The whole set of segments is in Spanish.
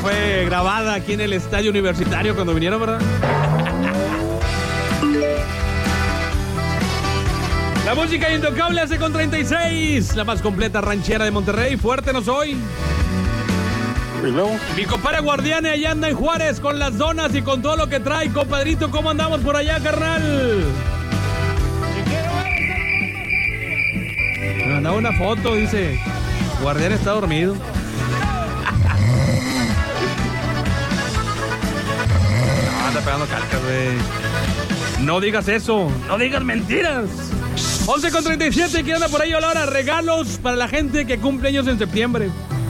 fue grabada aquí en el estadio universitario cuando vinieron, ¿verdad? La música intocable hace con 36, la más completa ranchera de Monterrey. Fuerte no soy. Mi compadre Guardiane allá anda en Juárez con las donas y con todo lo que trae. Compadrito, ¿cómo andamos por allá, carnal? Me mandaba una foto, dice. Guardián está dormido. No, anda pegando calcas, güey. No digas eso, no digas mentiras. 11:37, ¿quién anda por ahí ahora? Regalos para la gente que cumple años en septiembre.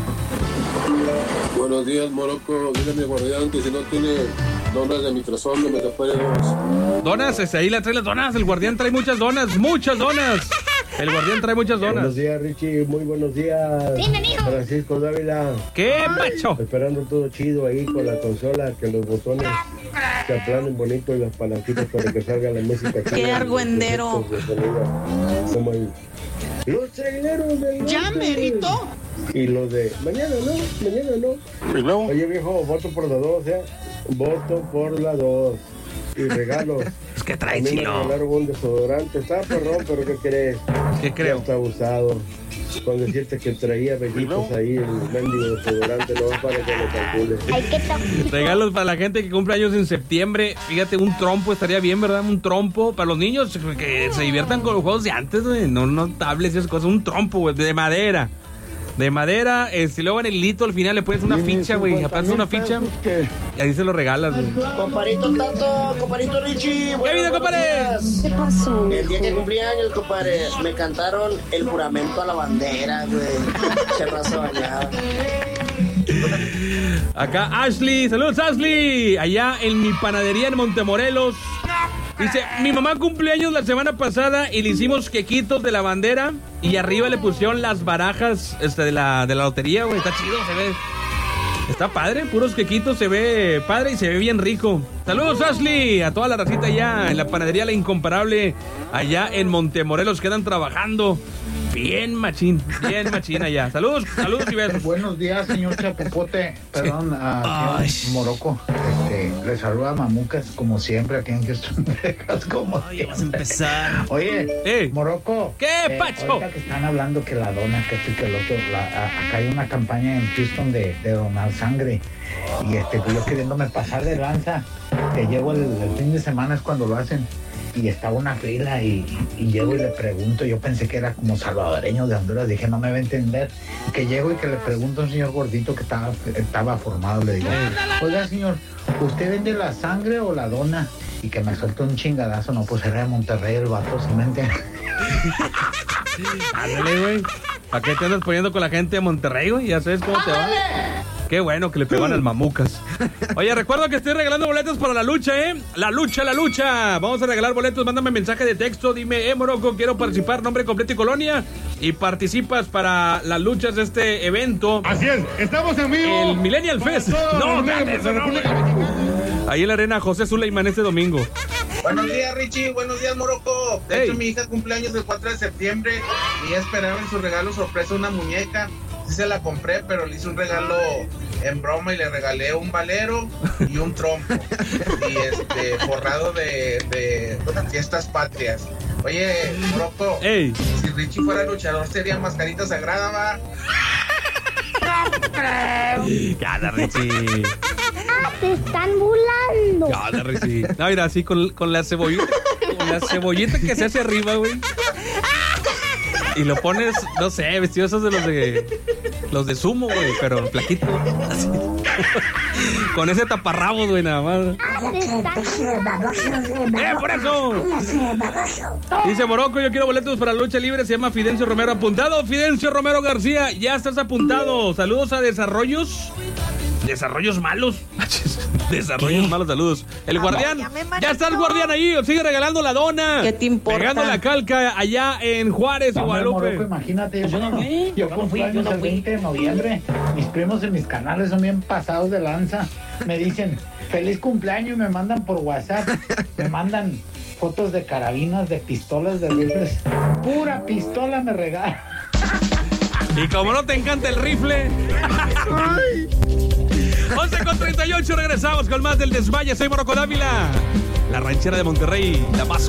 Buenos días, Morocco. Dígame, Guardián, que si no tiene donas de mitrozón, me prepare dos. Donas, ahí la trae las donas. El Guardián trae muchas donas, muchas donas. El Guardián trae muchas donas. Buenos días, Richie. Muy buenos días. Dime, mijo. Francisco Dávila. ¿Qué, macho? Esperando todo chido ahí con la consola, que los botones se aplanen bonito y las palanquitas para que salga la música. ¡Qué argüendero! Como los traileros del ¡Ya, merito! Y lo de mañana no. Oye, viejo, voto por la 2, voto por la 2. Y regalos. Es que trae chino. Me regalaron un desodorante. Está perrón, pero ¿qué crees? ¿Qué creo? Ya está usado. Con decirte que traía vellitos ahí el mendigo desodorante, no para que lo calcules. Regalos para la gente que cumple años en septiembre. Fíjate, un trompo estaría bien, ¿verdad? Un trompo para los niños que se diviertan con los juegos de antes, güey. No tablets y esas cosas. Un trompo, güey, de madera. De madera, y luego en el hilito al final le pones una ficha, güey. Aparte una ficha y ahí se lo regalas, güey. Comparito Tato, comparito Richie. ¿Qué vida, compadre? ¿Qué pasó? El día que cumplí años, compadre, me cantaron el juramento a la bandera, güey. Se razón bañada. Acá Ashley, saludos Ashley. Allá en mi panadería en Montemorelos. Dice, mi mamá cumplió años la semana pasada y le hicimos quequitos de la bandera y arriba le pusieron las barajas de la lotería, güey. Está chido, se ve. Está padre, puros quequitos, se ve padre y se ve bien rico. Saludos Ashley, a toda la racita allá en la panadería La Incomparable, allá en Montemorelos, quedan trabajando. Bien machín allá. Saludos y besos. Buenos días, señor Chapopote. Perdón, Morocco. Le saluda a Mamucas, como siempre, aquí en Houston, Texas. Vas a empezar. Oye, Morocco. ¿Qué, Pacho? Ahorita que están hablando que la dona, que esto y que el otro. Acá hay una campaña en Houston de donar sangre. Y yo queriéndome pasar de lanza, que llego el fin de semana es cuando lo hacen. Y estaba una fila y llego y le pregunto, yo pensé que era como salvadoreño de Honduras, dije no me va a entender, que llego y que le pregunto a un señor gordito que estaba formado, le digo, oiga señor, ¿usted vende la sangre o la dona? Y que me suelta un chingadazo, no, pues era de Monterrey el vato, ¿sí me entiende? Ándale, güey, ¿para qué te andas poniendo con la gente de Monterrey, güey? Ya sabes cómo te va. Qué bueno que le pegan al Mamucas. Oye, recuerda que estoy regalando boletos para la lucha, ¿eh? La lucha. Vamos a regalar boletos. Mándame mensaje de texto. Dime, Morocco, quiero participar, nombre completo y colonia. Y participas para las luchas de este evento. Así es, estamos en vivo. El Millennial Fest. No, ahí en la arena José Suleiman este domingo. Buenos días, Richie. Buenos días, Morocco. De hecho, mi hija cumpleaños el 4 de septiembre y esperaba en su regalo sorpresa una muñeca. Sí se la compré, pero le hice un regalo en broma y le regalé un valero y un trompo. Y forrado de fiestas patrias. Oye, Morocco, si Richie fuera luchador sería mascarita sagrada, ¿va? Cada Richie. Te están burlando. Cada Richie. No, mira, así con la cebollita. Con la cebollita que se hace arriba, güey. Y lo pones, no sé, vestidos esos de los de sumo, güey, pero plaquito. Así. Con ese taparrabos, güey, nada más. ¡Por eso! Dice Morocco, yo quiero boletos para lucha libre, se llama Fidencio Romero. Apuntado, Fidencio Romero García, ya estás apuntado. Saludos a Desarrollos malos. Desarrollos malos, saludos. El Guardián, ya está el Guardián ahí, sigue regalando la dona. ¿Qué te importa? Pegando la calca allá en Juárez, Guadalupe. Morocco, imagínate, yo cumplo años el 20 de noviembre. Mis primos en mis canales son bien pasados de lanza. Me dicen, feliz cumpleaños, y me mandan por WhatsApp. Me mandan fotos de carabinas, de pistolas, de rifles. Pura pistola me regalan. Y como no te encanta el rifle. 11:38, regresamos con más del Desmaye. Soy Morocco Dávila, la ranchera de Monterrey, la más